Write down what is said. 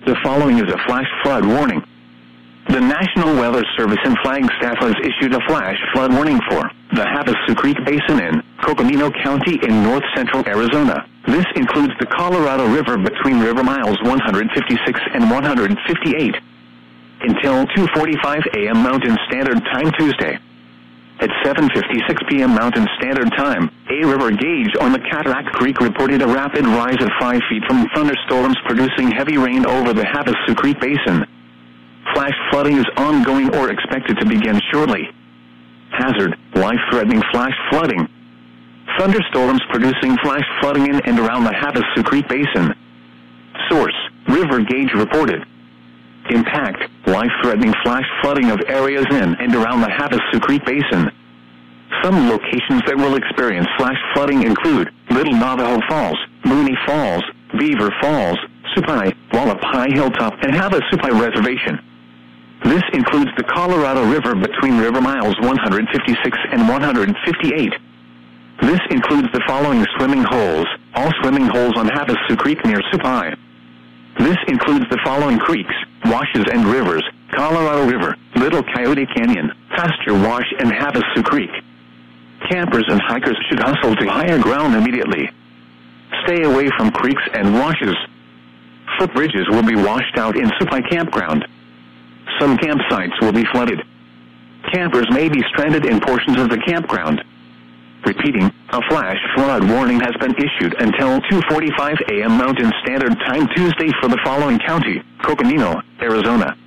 The following is a flash flood warning. The National Weather Service and Flagstaff has issued a flash flood warning for the Havasu Creek Basin in Coconino County in north-central Arizona. This includes the Colorado River between river miles 156 and 158 until 2:45 a.m. Mountain Standard Time Tuesday. At 7:56 p.m. Mountain Standard Time, a river gauge on the Cataract Creek reported a rapid rise of 5 feet from thunderstorms producing heavy rain over the Havasu Creek Basin. Flash flooding is ongoing or expected to begin shortly. Hazard: life-threatening flash flooding. Thunderstorms producing flash flooding in and around the Havasu Creek Basin. Source: river gauge reported. Impact: life-threatening flash flooding of areas in and around the Havasu Creek Basin. Some locations that will experience flash flooding include Little Navajo Falls, Mooney Falls, Beaver Falls, Supai, Wallapai Hilltop, and Havasupai Reservation. This includes the Colorado River between river miles 156 and 158. This includes the following swimming holes: all swimming holes on Havasu Creek near Supai. This includes the following creeks, washes, and rivers: Colorado River, Little Coyote Canyon, Pasture Wash, and Havasu Creek. Campers and hikers should hustle to higher ground immediately. Stay away from creeks and washes. Footbridges will be washed out in Supai Campground. Some campsites will be flooded. Campers may be stranded in portions of the campground. Repeating, a flash flood warning has been issued until 2:45 a.m. Mountain Standard Time Tuesday for the following county: Coconino, Arizona,